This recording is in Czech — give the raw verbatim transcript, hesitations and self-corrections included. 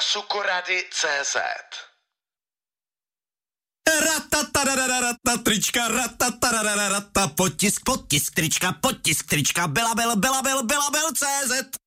sukorady tečka cé zet. Ratatarararata, trička, ratatarararata, potisk, potisk, trička, potisk, trička, Belabel, Belabel, Belabel, cé zet.